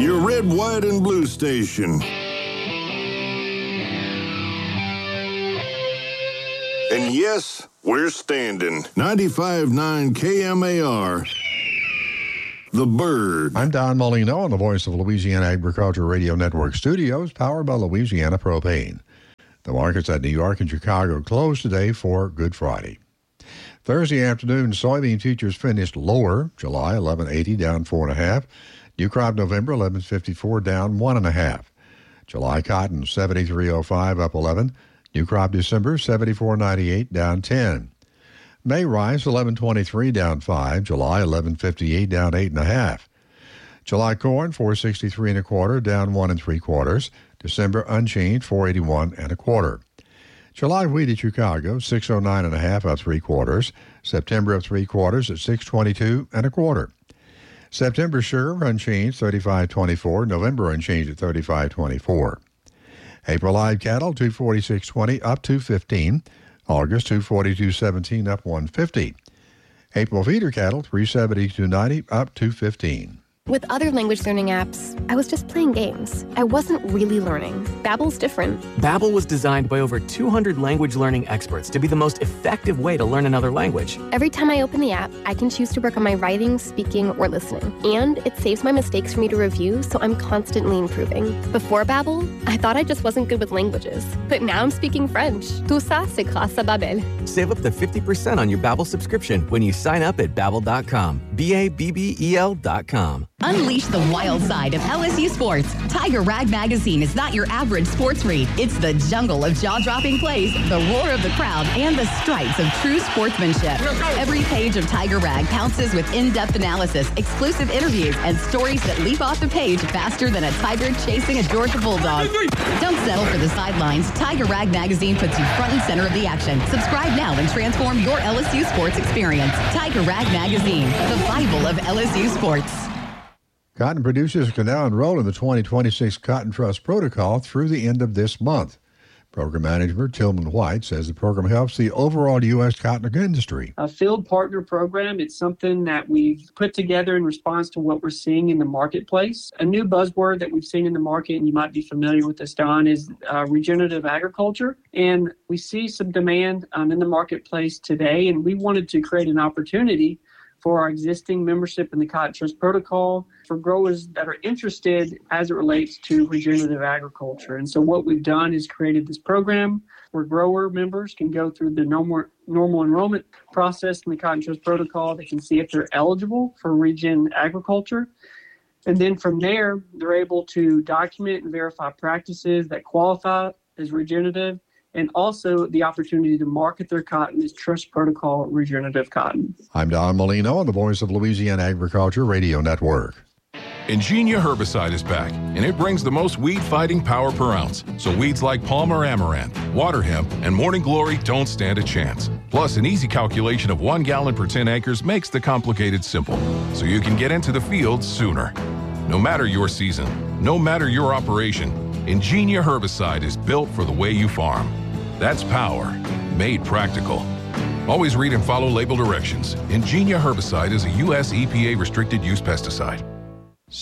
your red, white, and blue station. And yes, we're standing. 95.9 KMAR. The Bird. I'm Don Molino on the Voice of Louisiana Agriculture Radio Network Studios, powered by Louisiana Propane. The markets at New York and Chicago closed today for Good Friday. Thursday afternoon, soybean futures finished lower. July 11.80 down 4.5. New crop November 11.54 down 1.5. July cotton 73.05 up 11. New crop December 74.98 down 10. May rice 11.23 down 5. July 11.58 down 8.5. July corn 4.63 1/4 down 1 3/4. December unchanged 4.81 1/4. July wheat at Chicago 6.09 1/2 up 3/4. September up 3/4 at 6.22 1/4. September sugar unchanged 35.24. November unchanged at 35.24. April live cattle 246.20 up 215. August 242.17 up 150. April feeder cattle 372.90 up 215. With other language learning apps, I was just playing games. I wasn't really learning. Babbel's different. Babbel was designed by over 200 language learning experts to be the most effective way to learn another language. Every time I open the app, I can choose to work on my writing, speaking, or listening. And it saves my mistakes for me to review, so I'm constantly improving. Before Babbel, I thought I just wasn't good with languages. But now I'm speaking French. Tout ça, c'est grâce à Babbel. Save up to 50% on your Babbel subscription when you sign up at Babbel.com. Babbel.com. Unleash the wild side of LSU sports. Tiger Rag Magazine is not your average sports read. It's the jungle of jaw-dropping plays, the roar of the crowd, and the stripes of true sportsmanship. Every page of Tiger Rag pounces with in-depth analysis, exclusive interviews, and stories that leap off the page faster than a tiger chasing a Georgia bulldog. Don't settle for the sidelines. Tiger Rag Magazine puts you front and center of the action. Subscribe now and transform your LSU sports experience. Tiger Rag Magazine, the Bible of LSU sports. Cotton producers can now enroll in the 2026 Cotton Trust Protocol through the end of this month. Program Manager Tillman White says the program helps the overall U.S. cotton industry. A field partner program, it's something that we've put together in response to what we're seeing in the marketplace. A new buzzword that we've seen in the market, and you might be familiar with this, Don, is regenerative agriculture. And we see some demand in the marketplace today, and we wanted to create an opportunity for our existing membership in the Cotton Trust Protocol for growers that are interested as it relates to regenerative agriculture. And so what we've done is created this program where grower members can go through the normal enrollment process in the Cotton Trust Protocol. They can see if they're eligible for regen agriculture. And then from there, they're able to document and verify practices that qualify as regenerative, and also the opportunity to market their cotton as Trust Protocol regenerative cotton. I'm Don Molino on the Voice of Louisiana Agriculture Radio Network. Ingenia herbicide is back, and it brings the most weed-fighting power per ounce. So weeds like Palmer Amaranth, water hemp, and morning glory don't stand a chance. Plus, an easy calculation of 1 gallon per 10 acres makes the complicated simple, so you can get into the field sooner. No matter your season, no matter your operation, Ingenia herbicide is built for the way you farm. That's power, made practical. Always read and follow label directions. Ingenia herbicide is a U.S. EPA restricted use pesticide.